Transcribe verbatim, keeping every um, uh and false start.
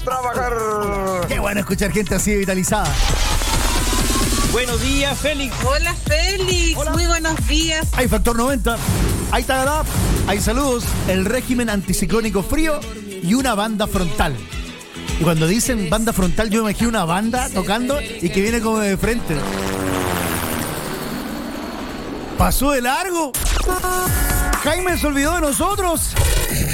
Trabajar. Qué bueno escuchar gente así vitalizada. Buenos días, Félix. Hola, Félix. Hola. Muy buenos días. Hay Factor noventa, hay Tagadá, hay saludos, el régimen anticiclónico frío y una banda frontal. Y cuando dicen banda frontal, yo me imagino una banda tocando y que viene como de frente. Pasó de largo. Jaime se olvidó de nosotros.